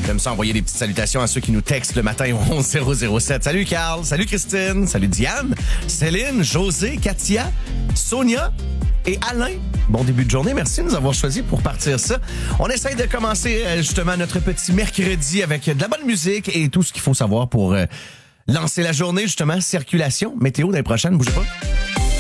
J'aime ça envoyer des petites salutations à ceux qui nous textent le matin au 11007. Salut Carl, salut Christine, salut Diane, Céline, José, Katia, Sonia et Alain. Bon début de journée. Merci de nous avoir choisis pour partir ça. On essaye de commencer justement notre petit mercredi avec de la bonne musique et tout ce qu'il faut savoir pour lancer la journée, justement. Circulation, météo dans les prochaines, bougez pas.